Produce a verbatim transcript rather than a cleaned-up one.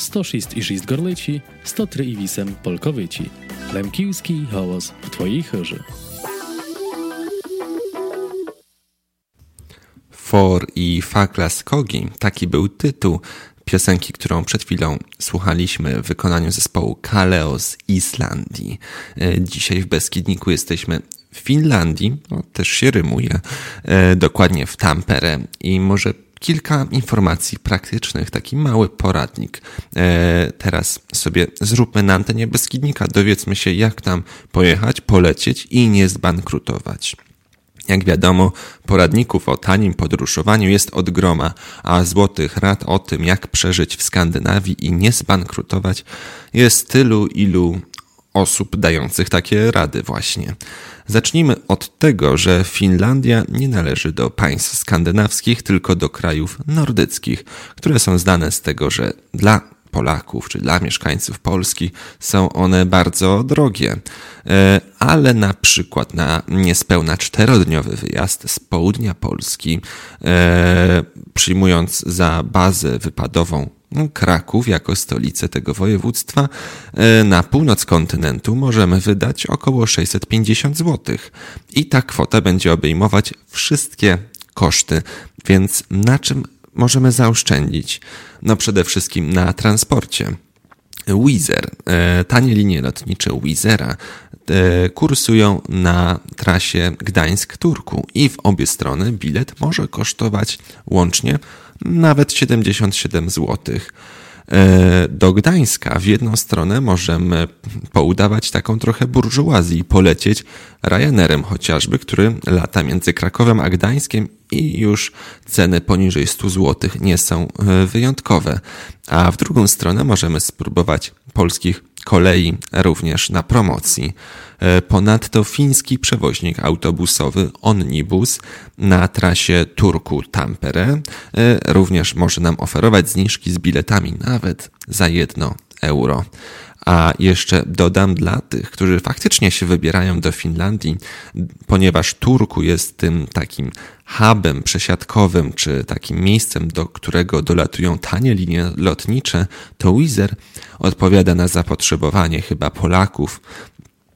sto sześć i sześć Gorleci, sto trzy i osiem Polkowyci. Lemkiewski hałas w Twojej chórze. For i Fakla Skogi, taki był tytuł piosenki, którą przed chwilą słuchaliśmy w wykonaniu zespołu Kaleo z Islandii. Dzisiaj w Beskidniku jesteśmy w Finlandii, no, też się rymuje, e, dokładnie w Tampere i może kilka informacji praktycznych, taki mały poradnik. E, teraz sobie zróbmy na antenie Beskidnika, dowiedzmy się, jak tam pojechać, polecieć i nie zbankrutować. Jak wiadomo, poradników o tanim podróżowaniu jest od groma, a złotych rad o tym, jak przeżyć w Skandynawii i nie zbankrutować, jest tylu, ilu osób dających takie rady właśnie. Zacznijmy od tego, że Finlandia nie należy do państw skandynawskich, tylko do krajów nordyckich, które są znane z tego, że dla Polaków czy dla mieszkańców Polski są one bardzo drogie, ale na przykład na niespełna czterodniowy wyjazd z południa Polski, przyjmując za bazę wypadową Kraków jako stolicę tego województwa, na północ kontynentu możemy wydać około sześćset pięćdziesiąt złotych i ta kwota będzie obejmować wszystkie koszty, więc na czym możemy zaoszczędzić? No przede wszystkim na transporcie. Wizz Air, tanie linie lotnicze Wizz Aira kursują na trasie Gdańsk-Turku i w obie strony bilet może kosztować łącznie nawet siedemdziesiąt siedem złotych. Do Gdańska w jedną stronę możemy poudawać taką trochę burżuazji i polecieć Ryanerem chociażby, który lata między Krakowem a Gdańskiem i już ceny poniżej stu złotych nie są wyjątkowe. A w drugą stronę możemy spróbować polskich kolei również na promocji. Ponadto fiński przewoźnik autobusowy Onnibus na trasie Turku-Tampere również może nam oferować zniżki z biletami nawet za jedno euro. A jeszcze dodam dla tych, którzy faktycznie się wybierają do Finlandii, ponieważ Turku jest tym takim hubem przesiadkowym, czy takim miejscem, do którego dolatują tanie linie lotnicze, to Wizz Air odpowiada na zapotrzebowanie chyba Polaków